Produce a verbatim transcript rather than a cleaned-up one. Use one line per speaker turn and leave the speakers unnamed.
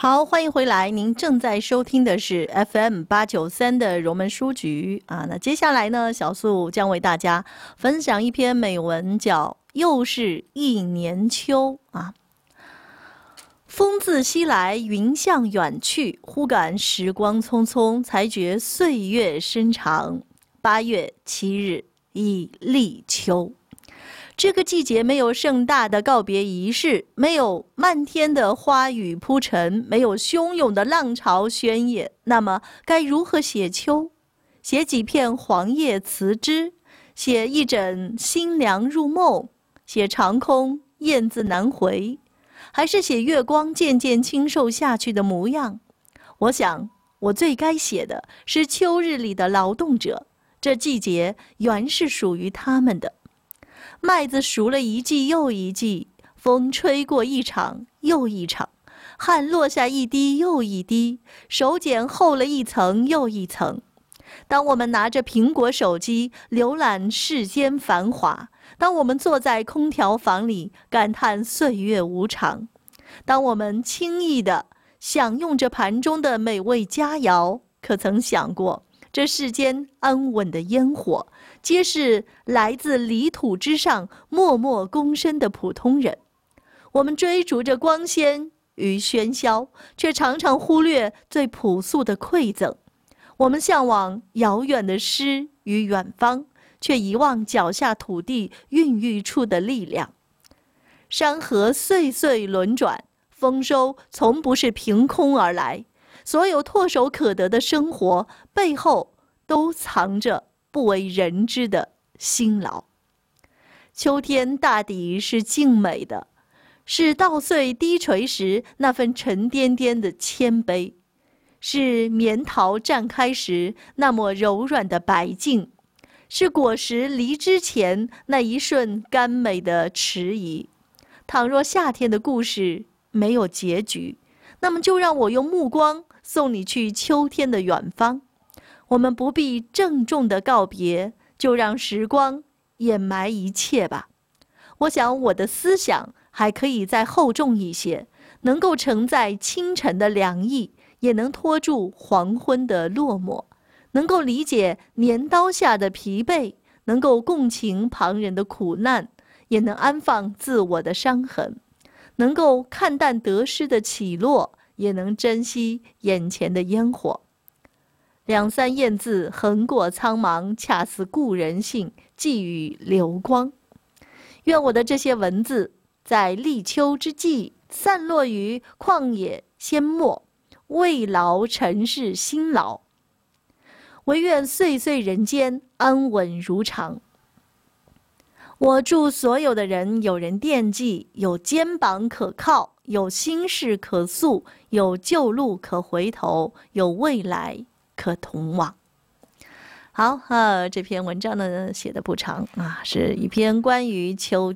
好，欢迎回来。您正在收听的是 F M 八九三的荣门书局啊。那接下来呢，小素将为大家分享一篇美文，叫《又是一年秋》啊。风自西来，云向远去，忽感时光匆匆，才觉岁月深长。八月七日，已立秋。这个季节没有盛大的告别仪式，没有漫天的花雨铺陈，没有汹涌的浪潮宣野，那么该如何写秋？写几片黄叶辞枝，写一枕新凉入梦，写长空雁字难回，还是写月光渐渐清瘦下去的模样？我想我最该写的是秋日里的劳动者，这季节原是属于他们的。麦子熟了一季又一季，风吹过一场又一场，汗落下一滴又一滴，手茧厚了一层又一层。当我们拿着苹果手机浏览世间繁华，当我们坐在空调房里感叹岁月无常，当我们轻易地享用着盘中的美味佳肴，可曾想过这世间安稳的烟火，皆是来自泥土之上默默躬身的普通人。我们追逐着光鲜与喧嚣，却常常忽略最朴素的馈赠。我们向往遥远的诗与远方，却遗忘脚下土地孕育出的力量。山河岁岁轮转，丰收从不是凭空而来，所有唾手可得的生活背后都藏着不为人知的辛劳。秋天大抵是静美的，是稻穗低垂时那份沉甸甸的谦卑，是棉桃绽开时那抹柔软的白净，是果实离枝前那一瞬甘美的迟疑。倘若夏天的故事没有结局，那么就让我用目光送你去秋天的远方。我们不必郑重的告别，就让时光掩埋一切吧。我想我的思想还可以再厚重一些，能够承载清晨的凉意，也能拖住黄昏的落寞，能够理解镰刀下的疲惫，能够共情旁人的苦难，也能安放自我的伤痕，能够看淡得失的起落，也能珍惜眼前的烟火。两三雁字横过苍茫，恰似故人信，寄予流光。愿我的这些文字在立秋之际散落于旷野阡陌，慰劳尘世辛劳，唯愿岁岁人间安稳如常。我祝所有的人有人惦记，有肩膀可靠，有心事可诉，有旧路可回头，有未来可同往。好，呃，这篇文章呢写的不长啊，是一篇关于秋